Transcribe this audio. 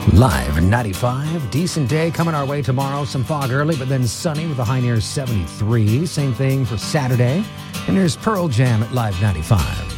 Live 95, decent day coming our way tomorrow. Some fog early, but then sunny with a high near 73. Same thing for Saturday. And there's Pearl Jam at Live 95.